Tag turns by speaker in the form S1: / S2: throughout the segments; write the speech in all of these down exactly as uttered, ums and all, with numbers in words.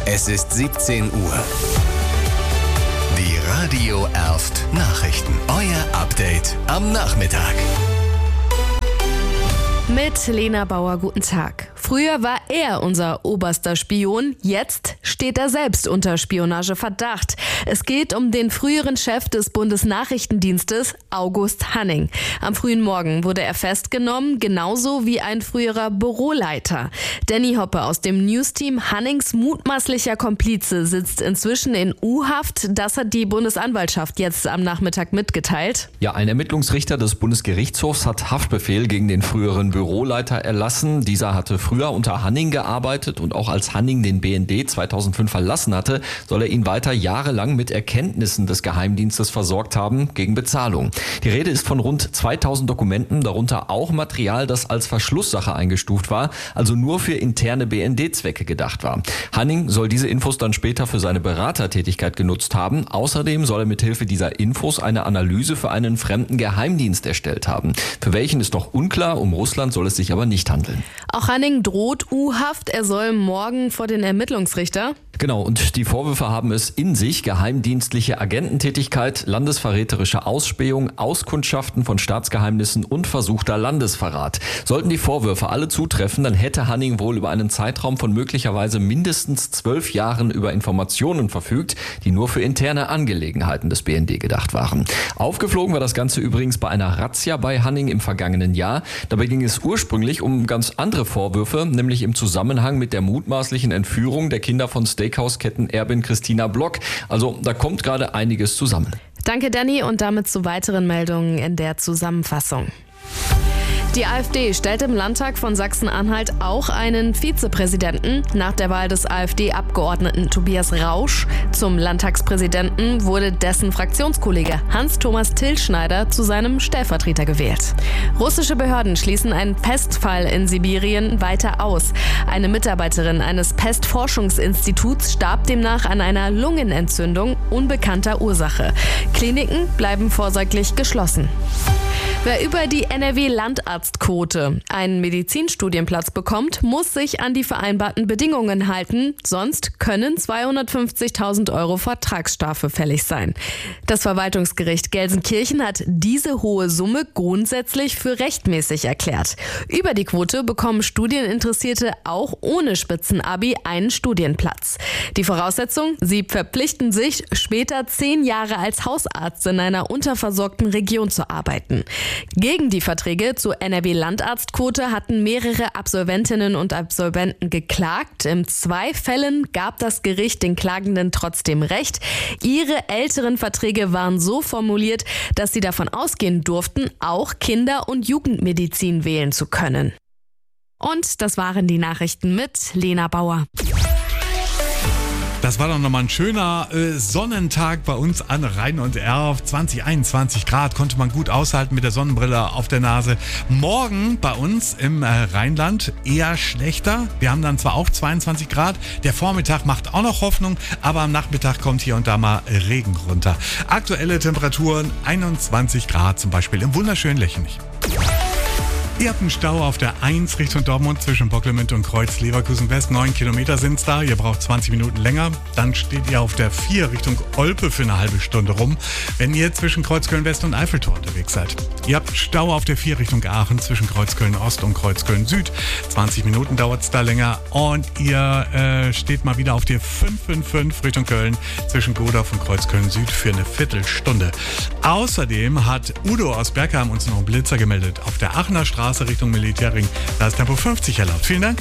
S1: Es ist siebzehn Uhr. Die Radio Erft Nachrichten. Euer Update am Nachmittag.
S2: Mit Lena Bauer, guten Tag. Früher war er unser oberster Spion, jetzt steht er selbst unter Spionageverdacht. Es geht um den früheren Chef des Bundesnachrichtendienstes, August Hanning. Am frühen Morgen wurde er festgenommen, genauso wie ein früherer Büroleiter. Danny Hoppe aus dem Newsteam, Hannings mutmaßlicher Komplize, sitzt inzwischen in U-Haft. Das hat die Bundesanwaltschaft jetzt am Nachmittag mitgeteilt.
S3: Ja, ein Ermittlungsrichter des Bundesgerichtshofs hat Haftbefehl gegen den früheren Büroleiter erlassen. Dieser hatte früher unter Hanning gearbeitet und auch als Hanning den B N D zweitausendfünf verlassen hatte, soll er ihn weiter jahrelang mit Erkenntnissen des Geheimdienstes versorgt haben gegen Bezahlung. Die Rede ist von rund zweitausend Dokumenten, darunter auch Material, das als Verschlusssache eingestuft war, also nur für interne B N D-Zwecke gedacht war. Hanning soll diese Infos dann später für seine Beratertätigkeit genutzt haben. Außerdem soll er mithilfe dieser Infos eine Analyse für einen fremden Geheimdienst erstellt haben. Für welchen ist noch unklar, um Russland soll es sich aber nicht handeln.
S2: Auch Hanning droht U-Haft, er soll morgen vor den Ermittlungsrichter.
S3: Genau, und die Vorwürfe haben es in sich: geheimdienstliche Agententätigkeit, landesverräterische Ausspähung, Auskundschaften von Staatsgeheimnissen und versuchter Landesverrat. Sollten die Vorwürfe alle zutreffen, dann hätte Hanning wohl über einen Zeitraum von möglicherweise mindestens zwölf Jahren über Informationen verfügt, die nur für interne Angelegenheiten des B N D gedacht waren. Aufgeflogen war das Ganze übrigens bei einer Razzia bei Hanning im vergangenen Jahr. Dabei ging es ursprünglich um ganz andere Vorwürfe, nämlich im Zusammenhang mit der mutmaßlichen Entführung der Kinder von Steakhouse-Kettenerbin Christina Block. Also da kommt gerade einiges zusammen.
S2: Danke, Danny, und damit zu weiteren Meldungen in der Zusammenfassung. Die AfD stellt im Landtag von Sachsen-Anhalt auch einen Vizepräsidenten. Nach der Wahl des AfD-Abgeordneten Tobias Rausch zum Landtagspräsidenten wurde dessen Fraktionskollege Hans-Thomas Tilschneider zu seinem Stellvertreter gewählt. Russische Behörden schließen einen Pestfall in Sibirien weiter aus. Eine Mitarbeiterin eines Pestforschungsinstituts starb demnach an einer Lungenentzündung unbekannter Ursache. Kliniken bleiben vorsorglich geschlossen. Wer über die N R W-Landarztquote einen Medizinstudienplatz bekommt, muss sich an die vereinbarten Bedingungen halten, sonst können zweihundertfünfzigtausend Euro Vertragsstrafe fällig sein. Das Verwaltungsgericht Gelsenkirchen hat diese hohe Summe grundsätzlich für rechtmäßig erklärt. Über die Quote bekommen Studieninteressierte auch ohne Spitzenabi einen Studienplatz. Die Voraussetzung: sie verpflichten sich, später zehn Jahre als Hausarzt in einer unterversorgten Region zu arbeiten. Gegen die Verträge zur N R W-Landarztquote hatten mehrere Absolventinnen und Absolventen geklagt. In zwei Fällen gab das Gericht den Klagenden trotzdem recht. Ihre älteren Verträge waren so formuliert, dass sie davon ausgehen durften, auch Kinder- und Jugendmedizin wählen zu können. Und das waren die Nachrichten mit Lena Bauer.
S4: Das war doch nochmal ein schöner äh, Sonnentag bei uns an Rhein und Erft. zwanzig, einundzwanzig Grad konnte man gut aushalten mit der Sonnenbrille auf der Nase. Morgen bei uns im äh, Rheinland eher schlechter. Wir haben dann zwar auch zweiundzwanzig Grad. Der Vormittag macht auch noch Hoffnung, aber am Nachmittag kommt hier und da mal Regen runter. Aktuelle Temperaturen einundzwanzig Grad zum Beispiel im wunderschönen Lechenich. Ihr habt einen Stau auf der eins Richtung Dortmund zwischen Bocklemünde und Kreuz Leverkusen West. Neun Kilometer sind's da. Ihr braucht zwanzig Minuten länger. Dann steht ihr auf der vier Richtung Olpe für eine halbe Stunde rum, wenn ihr zwischen Kreuzköln West und Eiffeltor unterwegs seid. Ihr habt Stau auf der vier Richtung Aachen zwischen Kreuzköln Ost und Kreuzköln Süd. zwanzig Minuten dauert's da länger. Und ihr äh, steht mal wieder auf der fünf fünf fünf Richtung Köln zwischen Godorf und Kreuzköln Süd für eine Viertelstunde. Außerdem hat Udo aus Bergheim uns noch einen Blitzer gemeldet. Auf der Aachener Straße Richtung Militärring. Da ist Tempo fünfzig erlaubt. Vielen Dank.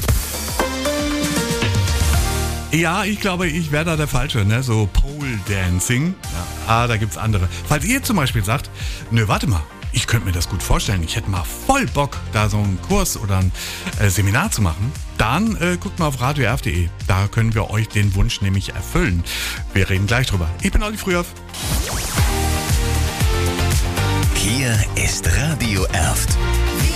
S4: Ja, ich glaube, ich wäre da der Falsche, ne? So Pole Dancing. Ja. Ah, da gibt's andere. Falls ihr zum Beispiel sagt, nö, warte mal, ich könnte mir das gut vorstellen, ich hätte mal voll Bock, da so einen Kurs oder ein äh, Seminar zu machen, dann äh, guckt mal auf radio erf punkt de. Da können wir euch den Wunsch nämlich erfüllen. Wir reden gleich drüber. Ich bin Olli Frühauf.
S1: Hier ist Radio Erft.